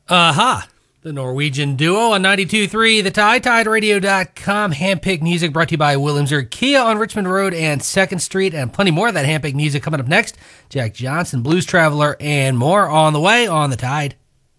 Aha! The Norwegian duo on 92.3 The Tide, TideRadio.com. Handpicked music brought to you by Williamsburg Kia on Richmond Road and 2nd Street, and plenty more of that handpicked music coming up next. Jack Johnson, Blues Traveler, and more on the way on The Tide.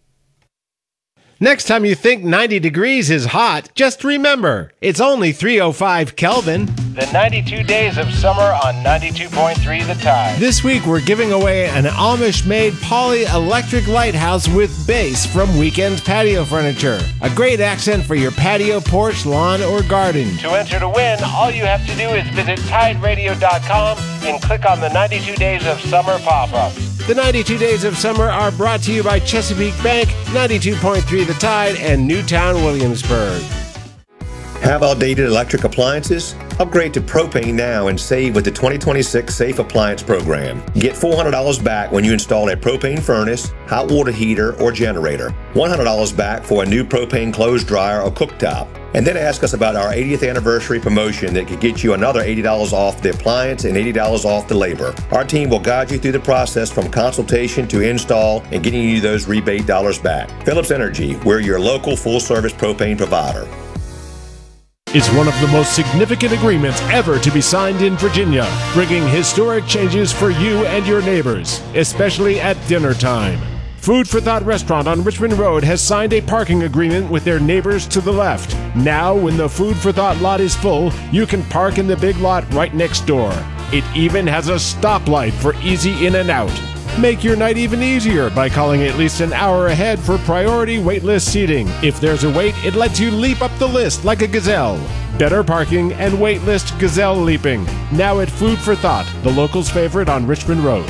Next time you think 90 degrees is hot, just remember, it's only 305 Kelvin. The 92 days of summer on 92.3 The Tide. This week we're giving away an Amish-made poly-electric lighthouse with base from Weekend Patio Furniture. A great accent for your patio, porch, lawn, or garden. To enter to win, all you have to do is visit TideRadio.com and click on the 92 days of summer pop-up. The 92 Days of Summer are brought to you by Chesapeake Bank, 92.3 The Tide, and Newtown, Williamsburg. Have outdated electric appliances? Upgrade to propane now and save with the 2026 Safe Appliance Program. Get $400 back when you install a propane furnace, hot water heater, or generator. $100 back for a new propane clothes dryer or cooktop. And then ask us about our 80th anniversary promotion that could get you another $80 off the appliance and $80 off the labor. Our team will guide you through the process from consultation to install and getting you those rebate dollars back. Phillips Energy, we're your local full-service propane provider. It's one of the most significant agreements ever to be signed in Virginia, bringing historic changes for you and your neighbors, especially at dinner time. Food for Thought Restaurant on Richmond Road has signed a parking agreement with their neighbors to the left. Now, when the Food for Thought lot is full, you can park in the big lot right next door. It even has a stoplight for easy in and out. Make your night even easier by calling at least an hour ahead for priority waitlist seating. If there's a wait, it lets you leap up the list like a gazelle. Better parking and waitlist gazelle leaping. Now at Food for Thought, the locals' favorite on Richmond Road.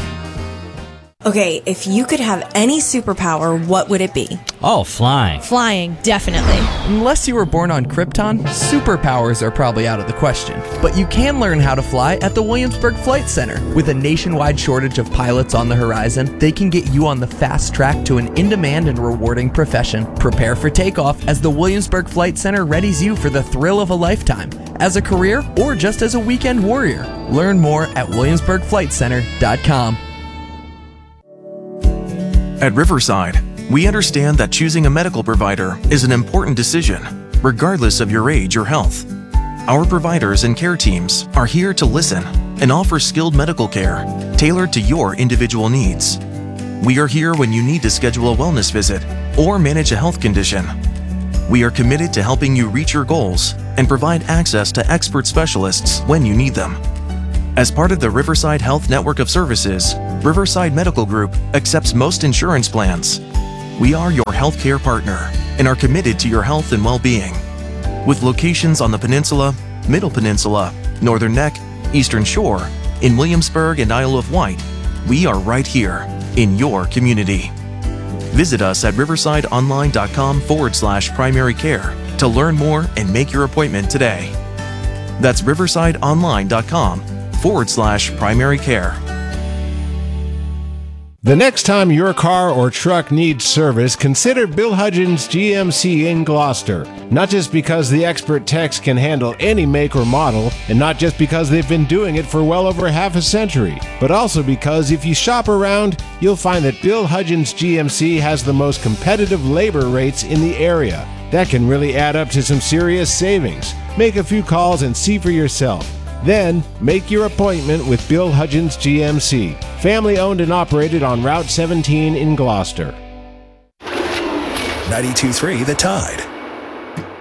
Okay, if you could have any superpower, what would it be? Oh, flying. Flying, definitely. Unless you were born on Krypton, superpowers are probably out of the question. But you can learn how to fly at the Williamsburg Flight Center. With a nationwide shortage of pilots on the horizon, they can get you on the fast track to an in-demand and rewarding profession. Prepare for takeoff as the Williamsburg Flight Center readies you for the thrill of a lifetime, as a career or just as a weekend warrior. Learn more at williamsburgflightcenter.com. At Riverside, we understand that choosing a medical provider is an important decision, regardless of your age or health. Our providers and care teams are here to listen and offer skilled medical care tailored to your individual needs. We are here when you need to schedule a wellness visit or manage a health condition. We are committed to helping you reach your goals and provide access to expert specialists when you need them. As part of the Riverside Health Network of Services, Riverside Medical Group accepts most insurance plans. We are your healthcare partner and are committed to your health and well-being. With locations on the Peninsula, Middle Peninsula, Northern Neck, Eastern Shore, in Williamsburg and Isle of Wight, we are right here in your community. Visit us at riversideonline.com/primary care to learn more and make your appointment today. That's riversideonline.com/primary care. The next time your car or truck needs service, consider Bill Hudgens GMC in Gloucester. Not just because the expert techs can handle any make or model, and not just because they've been doing it for well over half a century, but also because if you shop around, you'll find that Bill Hudgens GMC has the most competitive labor rates in the area. That can really add up to some serious savings. Make a few calls and see for yourself. Then, make your appointment with Bill Hudgens GMC, family owned and operated on Route 17 in Gloucester. 92.3 The Tide.